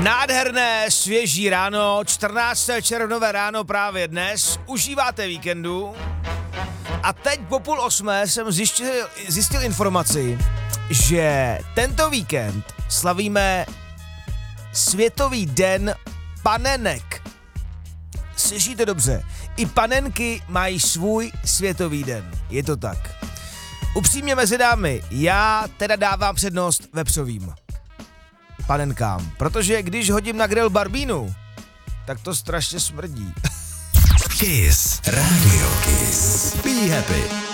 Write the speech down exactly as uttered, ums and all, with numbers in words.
Nádherné, svěží ráno, čtrnácté červnové ráno právě dnes, užíváte víkendu a teď po půl osmé jsem zjistil, zjistil informaci, že tento víkend slavíme Světový den panenek. Slyšíte dobře, i panenky mají svůj světový den, je to tak. Upřímně mezi dámy, já teda dávám přednost vepřovým panenkám, protože když hodím na grill barbínu, tak to strašně smrdí. Kiss, Radio Kiss. Be happy.